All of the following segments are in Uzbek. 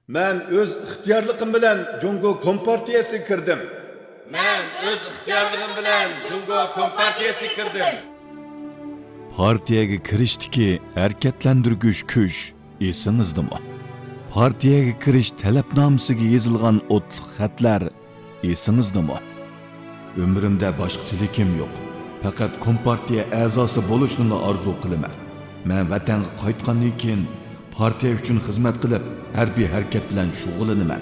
Men öz ixtiyorligim bilan Jungo Kompartiyasiga kirdim. Men öz ixtiyorligim bilan Jungo Kompartiyasiga kirdim. Partiyaga kirishdiki harakatlantirgich kuch esingizdami? Partiyaga kirish talabnomasiga yozilgan o'tliq xatlar esingizdami? Umrimda boshqa tilakim yo'q. Faqat Kompartiya a'zosi bo'lishni orzu qilaman. Men vatanga qaytgandan keyin partiya uchun xizmat qilib, harbiy harakat bilan shug'ullanaman.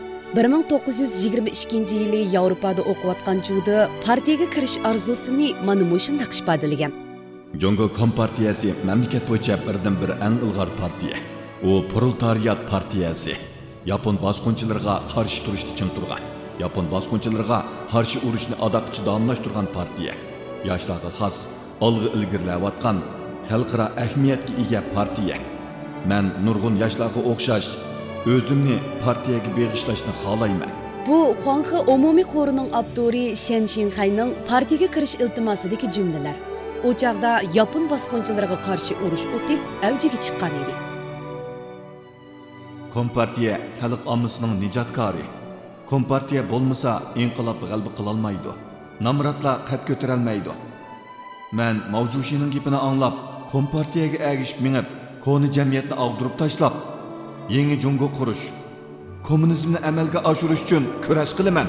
1922 yili Yevropada o'qiyotgan chog'da partiyaga kirish orzusini mana shunday ifodalagan. Jungo Kompartiyasi mamlakat bo'yicha birdan-bir eng ilg'or partiya. U proletariat partiyasi. Yapon bosqinchilariga qarshi turishni ching turgan. Yapon bosqinchilariga qarshi urushni adoqchi davomlashtirgan partiya. Yoshlarga xos olg'a ilgirlayotgan xalqaro ahamiyatga ega partiya. Men nurg'un yoshlarga o'xshash o'zimni partiyaga beg'ishlashni xohlayman. Bu Xuanxe umumiy xorining avtori Shen Xinhayning partiyaga kirish iltimosidagi jumlalar. O chaqda Yapon bosqinchilariga qarshi urush o'ti avjiga chiqqan edi. Kompartiya xalq ommasining nijotkori. Kompartiya bo'lmasa inqilob g'alaba qila olmaydi. Namratlar qad ko'tara olmaydi. Men Mavjushining gapini anglab, Kompartiyaga ergishib minib, koni jamiyatni ag'dirib tashlab, yangi Jungo qurish, kommunizmni amalga oshirish uchun kurash qilaman.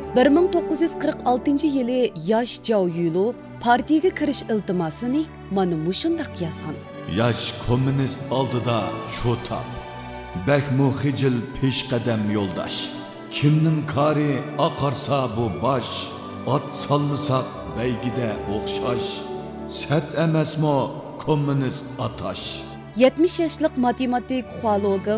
1946 yili yosh Zhao Yulo partiyaga kirish iltimosini mana shunday yozgan. Yosh kommunist oldida sho'tab, bakmu xijil peshqadam yo'ldosh. Kimning kari oqarsa bu bosh, ot solmasak baygida o'xshash. Sat emasmi kommunist atash. 70 yoshlik matematik Hualogel